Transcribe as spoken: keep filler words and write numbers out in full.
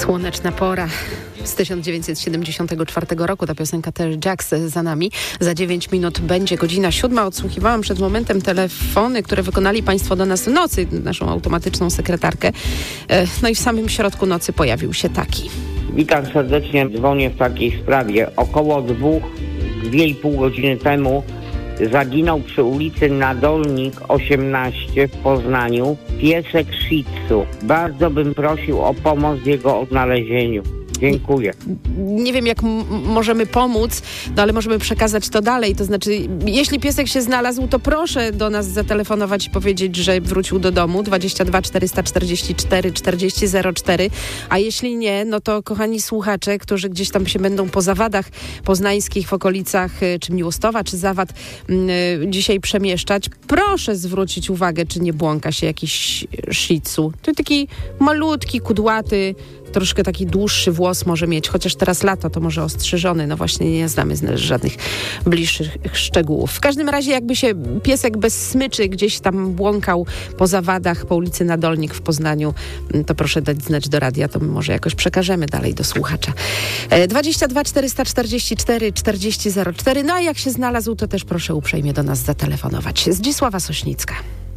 Słoneczna pora z tysiąc dziewięćset siedemdziesiątego czwartego roku. Ta piosenka Terry Jacks za nami. Za dziewięć minut będzie godzina siódma. Odsłuchiwałam przed momentem telefony, które wykonali Państwo do nas w nocy, naszą automatyczną sekretarkę. No i w samym środku nocy pojawił się taki. Witam serdecznie, dzwonię w takiej sprawie. Około dwóch, dwie i pół godziny temu zaginął przy ulicy Nadolnik osiemnaście w Poznaniu piesek Shih Tzu. Bardzo bym prosił o pomoc w jego odnalezieniu. Dziękuję. Nie wiem, jak m- możemy pomóc, no ale możemy przekazać to dalej. To znaczy, jeśli piesek się znalazł, to proszę do nas zatelefonować i powiedzieć, że wrócił do domu. dwadzieścia dwa czterysta czterdzieści cztery czterdzieści zero cztery. A jeśli nie, no to kochani słuchacze, którzy gdzieś tam się będą po zawadach poznańskich w okolicach, czy Miłostowa, czy Zawad m, dzisiaj przemieszczać, proszę zwrócić uwagę, czy nie błąka się jakiś Shih Tzu. To taki malutki, kudłaty, troszkę taki dłuższy włos może mieć, chociaż teraz lato, to może ostrzyżony. No właśnie nie znamy żadnych bliższych szczegółów. W każdym razie jakby się piesek bez smyczy gdzieś tam błąkał po zawadach, po ulicy Nadolnik w Poznaniu, to proszę dać znać do radia, to my może jakoś przekażemy dalej do słuchacza. dwadzieścia dwa czterysta czterdzieści cztery czterdzieści zero cztery. No a jak się znalazł, to też proszę uprzejmie do nas zatelefonować. Zdzisława Sośnicka.